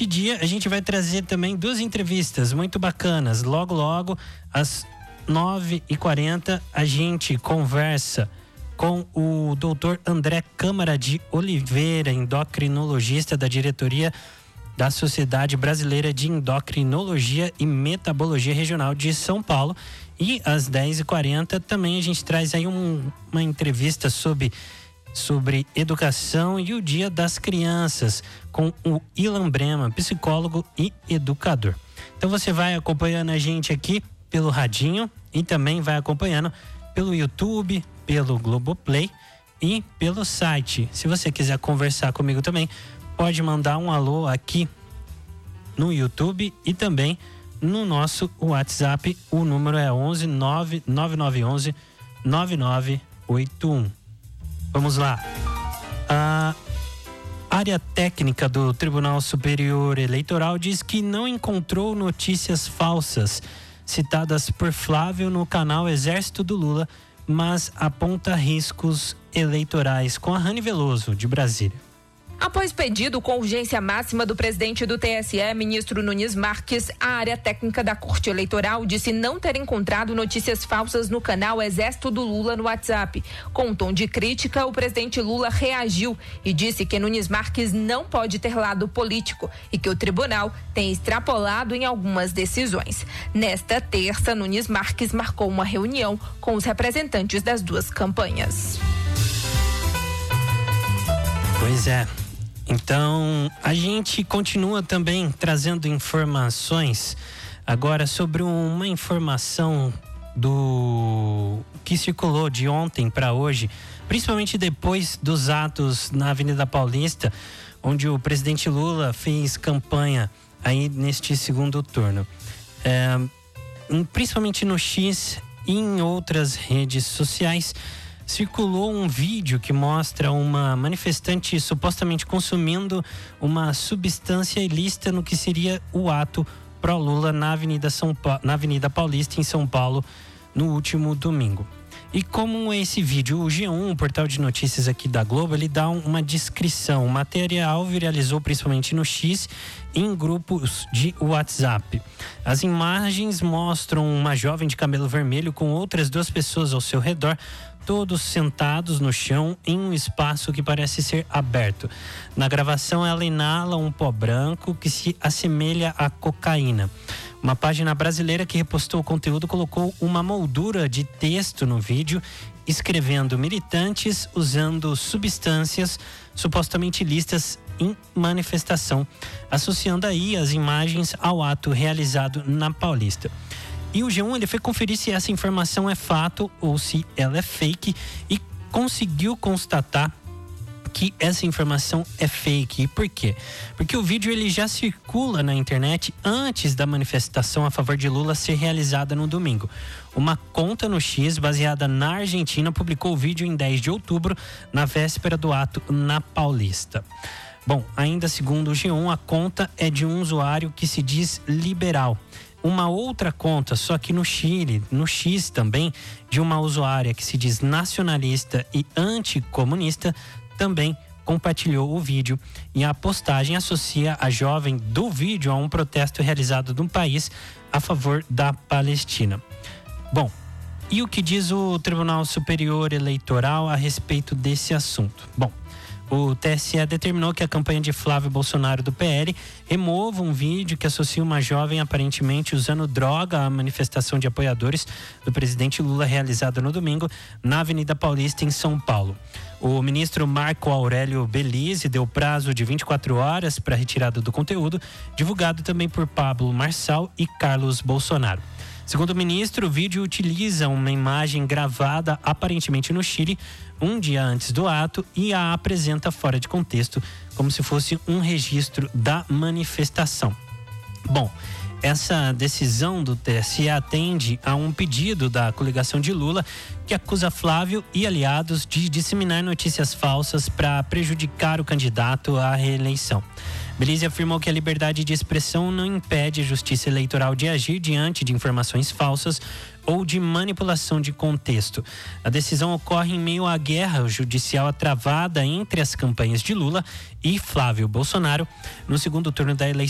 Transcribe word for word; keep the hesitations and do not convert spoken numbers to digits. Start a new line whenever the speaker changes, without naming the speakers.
neste dia a gente vai trazer também duas entrevistas muito bacanas. Logo, logo, às nove e quarenta, a gente conversa com o doutor André Câmara de Oliveira, endocrinologista da diretoria da Sociedade Brasileira de Endocrinologia e Metabologia Regional de São Paulo. E às dez e quarenta também a gente traz aí um, uma entrevista sobre, sobre educação e o Dia das Crianças com o Ilan Brema, psicólogo e educador. Então você vai acompanhando a gente aqui pelo radinho e também vai acompanhando pelo YouTube, pelo Globoplay e pelo site. Se você quiser conversar comigo também, pode mandar um alô aqui no YouTube e também no nosso WhatsApp. O número é onze nove nove nove um um nove nove oito um. Vamos lá. A área técnica do Tribunal Superior Eleitoral diz que não encontrou notícias falsas citadas por Flávio no canal Exército do Lula, mas aponta riscos eleitorais. Com a Rani Veloso, de Brasília.
Após pedido com urgência máxima do presidente do T S E, ministro Nunes Marques, a área técnica da Corte Eleitoral disse não ter encontrado notícias falsas no canal Exército do Lula no WhatsApp. Com um tom de crítica, o presidente Lula reagiu e disse que Nunes Marques não pode ter lado político e que o tribunal tem extrapolado em algumas decisões. Nesta terça, Nunes Marques marcou uma reunião com os representantes das duas campanhas.
Pois é. Então, a gente continua também trazendo informações agora sobre uma informação do que circulou de ontem para hoje, principalmente depois dos atos na Avenida Paulista, onde o presidente Lula fez campanha aí neste segundo turno. É, principalmente no X e em outras redes sociais, circulou um vídeo que mostra uma manifestante supostamente consumindo uma substância ilícita no que seria o ato pró-Lula na Avenida, São pa... na Avenida Paulista, em São Paulo, no último domingo. E como esse vídeo, o G um, o portal de notícias aqui da Globo, ele dá uma descrição. O material viralizou principalmente no X e em grupos de WhatsApp. As imagens mostram uma jovem de cabelo vermelho com outras duas pessoas ao seu redor, todos sentados no chão em um espaço que parece ser aberto. Na gravação, ela inala um pó branco que se assemelha à cocaína. Uma página brasileira que repostou o conteúdo colocou uma moldura de texto no vídeo, escrevendo militantes usando substâncias supostamente ilícitas em manifestação, associando aí as imagens ao ato realizado na Paulista. E o G um ele foi conferir se essa informação é fato ou se ela é fake e conseguiu constatar que essa informação é fake. E por quê? Porque o vídeo ele já circula na internet antes da manifestação a favor de Lula ser realizada no domingo. Uma conta no X, baseada na Argentina, publicou o vídeo em dez de outubro, na véspera do ato na Paulista. Bom, ainda segundo o G um, a conta é de um usuário que se diz liberal. Uma outra conta, só que no Chile, no X também, de uma usuária que se diz nacionalista e anticomunista, também compartilhou o vídeo, e a postagem associa a jovem do vídeo a um protesto realizado no país a favor da Palestina. Bom, e o que diz o Tribunal Superior Eleitoral a respeito desse assunto? Bom, o T S E determinou que a campanha de Flávio Bolsonaro do P L remova um vídeo que associa uma jovem aparentemente usando droga à manifestação de apoiadores do presidente Lula realizada no domingo na Avenida Paulista, em São Paulo. O ministro Marco Aurélio Belize deu prazo de vinte e quatro horas para a retirada do conteúdo, divulgado também por Pablo Marçal e Carlos Bolsonaro. Segundo o ministro, o vídeo utiliza uma imagem gravada aparentemente no Chile, um dia antes do ato, e a apresenta fora de contexto, como se fosse um registro da manifestação. Bom, essa decisão do T S E atende a um pedido da coligação de Lula, que acusa Flávio e aliados de disseminar notícias falsas para prejudicar o candidato à reeleição. Belize afirmou que a liberdade de expressão não impede a justiça eleitoral de agir diante de informações falsas ou de manipulação de contexto. A decisão ocorre em meio à guerra judicial travada entre as campanhas de Lula e Flávio Bolsonaro no segundo turno da eleição